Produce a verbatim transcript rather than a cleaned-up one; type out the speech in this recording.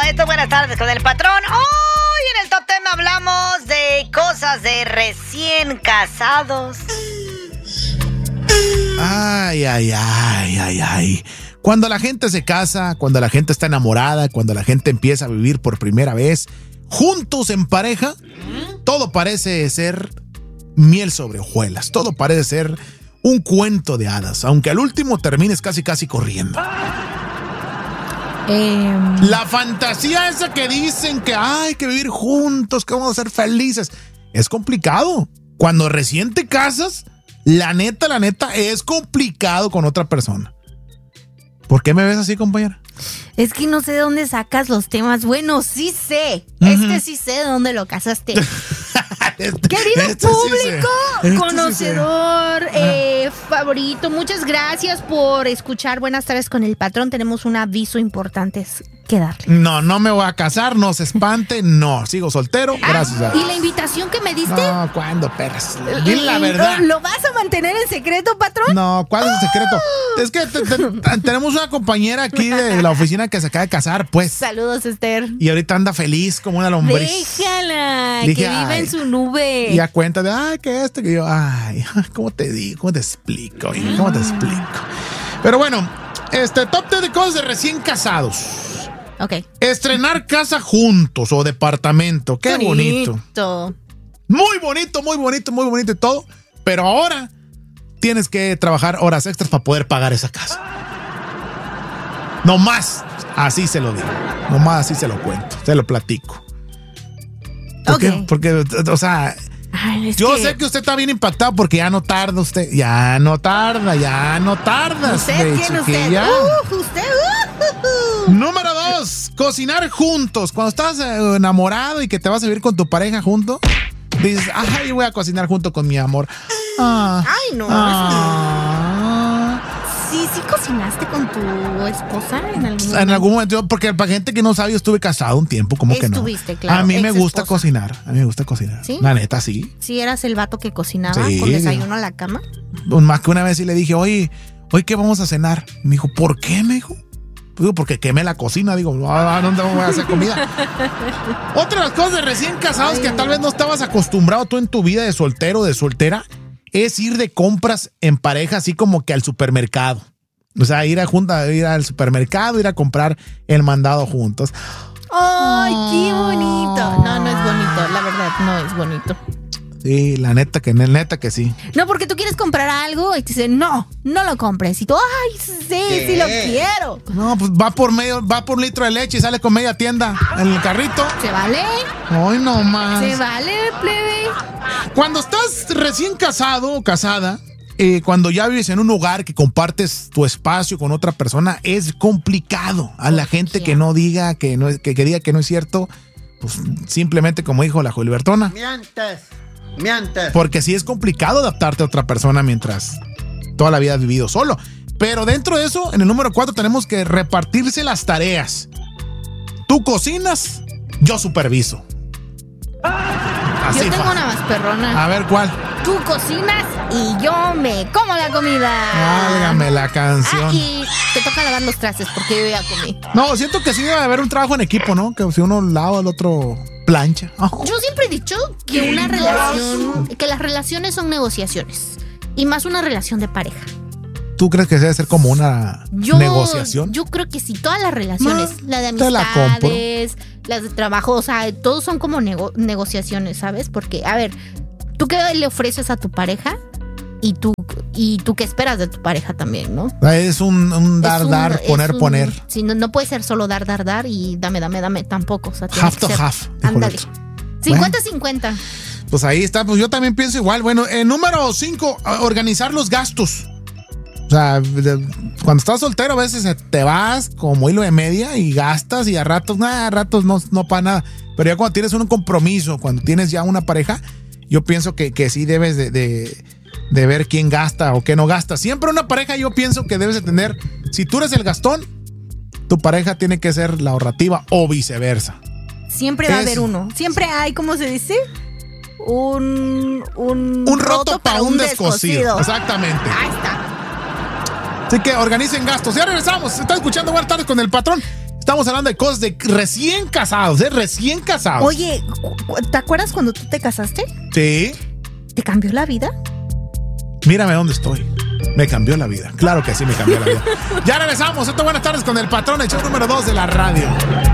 Esto es Buenas Tardes con el Patrón. Hoy en el Top Ten hablamos de cosas de recién casados. Ay, ay, ay, ay, ay. Cuando la gente se casa, cuando la gente está enamorada, cuando la gente empieza a vivir por primera vez, juntos en pareja, todo parece ser miel sobre hojuelas. Todo parece ser un cuento de hadas, aunque al último termines casi casi corriendo. Eh... La fantasía esa que dicen que hay que vivir juntos, que vamos a ser felices, es complicado. Cuando recién te casas, la neta, la neta, es complicado con otra persona. ¿Por qué me ves así, compañera? Es que no sé de dónde sacas los temas. Bueno, sí sé. Uh-huh. Este sí sé de dónde lo casaste. este, Querido este público, sí este conocedor, sí eh, ah. favorito, muchas gracias por escuchar Buenas Tardes con el Patrón. Tenemos un aviso importante que darle. No, no me voy a casar, no se espante, no, sigo soltero, ah, gracias a Dios. ¿Y la invitación que me diste? No, ¿cuándo, perras? Dile la verdad. ¿Lo, ¿Lo vas a mantener en secreto, Patrón? No, ¿cuál es el secreto? Oh. Es que te, te, tenemos una compañera aquí de la oficina que se acaba de casar, pues. Saludos, Esther. Y ahorita anda feliz como una lombriz. Déjala, Dije, que vive en su nube. Y a cuenta de, ay, que esto, que yo, ay, ¿cómo te digo? ¿Cómo te explico? ¿Cómo te explico? Pero bueno, este top ten de cosas de recién casados. Ok. Estrenar casa juntos o departamento. Qué bonito. bonito. Muy bonito, muy bonito, muy bonito y todo. Pero ahora tienes que trabajar horas extras para poder pagar esa casa. No más. Así se lo digo. No más así se lo cuento. Se lo platico. ¿Por okay. qué? Porque, o sea, Ay, yo que... sé que usted está bien impactado porque ya no tarda usted. Ya no tarda, ya no tarda. ¿Usted quién usted? Ya. Uh, usted. Uh, uh. Número dos, cocinar juntos. Cuando estás enamorado y que te vas a vivir con tu pareja junto, dices, ay, voy a cocinar junto con mi amor. Ah, ay, no. Ah, sí, sí cocinaste con tu esposa en algún momento. En algún momento, porque para gente que no sabe, yo estuve casado un tiempo, como que no. Estuviste, claro. A mí me gusta cocinar, a mí me gusta cocinar. ¿Sí? La neta, sí. Sí, eras el vato que cocinaba sí, con desayuno a la cama. Más que una vez sí le dije, oye, ¿hoy qué vamos a cenar? Me dijo, ¿por qué? Me dijo. Digo, porque quemé la cocina, digo, ¿a dónde voy a hacer comida? Otra de las cosas de recién casados Ay, que tal vez no estabas acostumbrado tú en tu vida de soltero o de soltera es ir de compras en pareja, así como que al supermercado. O sea, ir a junta, ir al supermercado, ir a comprar el mandado juntos. ¡Ay, qué bonito! No, no es bonito, la verdad, no es bonito. Sí, la neta que, neta que sí. No, porque tú quieres comprar algo y te dicen, no, no lo compres. Y tú, ay, sí, ¿Qué? sí lo quiero. No, pues va por medio, va por un litro de leche y sale con media tienda en el carrito. ¿Se vale? Ay, no más. ¿Se vale, plebe? Cuando estás recién casado o casada, eh, cuando ya vives en un hogar que compartes tu espacio con otra persona, es complicado. A la gente que no diga que no es, que, que diga que no es cierto, pues simplemente como dijo la Julibertona. Mientes. Mientes. Porque sí es complicado adaptarte a otra persona mientras toda la vida has vivido solo. Pero dentro de eso, en el número cuatro tenemos que repartirse las tareas. Tú cocinas, yo superviso. Así yo tengo fácil. Una más perrona. A ver, ¿cuál? Tú cocinas y yo me como la comida. Válgame la canción. Ah, y te toca lavar los trastes porque yo ya comí. No, siento que sí debe haber un trabajo en equipo, ¿no? Que si uno lava, el otro plancha. Oh. Yo siempre he dicho que una relación, que las relaciones son negociaciones. Y más una relación de pareja. ¿Tú crees que debe ser como una yo, negociación? Yo creo que sí, todas las relaciones, no, la de amistades, la las de trabajo, o sea, todos son como nego- negociaciones, ¿sabes? Porque, a ver, ¿tú qué le ofreces a tu pareja? Y tú, y tú qué esperas de tu pareja también, ¿no? Es un, un dar, es un, dar, poner, un, poner. Sí, no, no puede ser solo dar, dar, dar y dame, dame, dame tampoco. O sea, half to ser, half. Ándale. cincuenta cincuenta. Pues ahí está, pues yo también pienso igual. Bueno, eh, número cinco, organizar los gastos. O sea, de, cuando estás soltero a veces te vas como hilo de media y gastas y a ratos, nada, a ratos no, no para nada. Pero ya cuando tienes un compromiso, cuando tienes ya una pareja, yo pienso que, que sí debes de, de, de ver quién gasta o qué no gasta. Siempre una pareja yo pienso que debes de tener, si tú eres el gastón, tu pareja tiene que ser la ahorrativa o viceversa. Siempre va es, a haber uno. Siempre hay, ¿cómo se dice? Un, un, un roto, roto para un descosido. descosido. Exactamente. Ahí está. Así que organicen gastos. Ya regresamos. Está escuchando Buenas Tardes con el Patrón. Estamos hablando de cosas de recién casados, ¿eh? Recién casados. Oye, ¿te acuerdas cuando tú te casaste? Sí. ¿Te cambió la vida? Mírame dónde estoy. Me cambió la vida. Claro que sí, me cambió la vida. Ya regresamos. Esto, buenas tardes con el patrón, el show número dos de la radio.